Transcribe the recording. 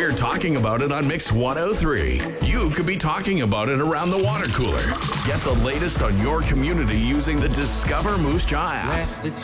They're talking about it on Mix 103. You could be talking about it around the water cooler. Get the latest on your community using the Discover Moose Jaw app.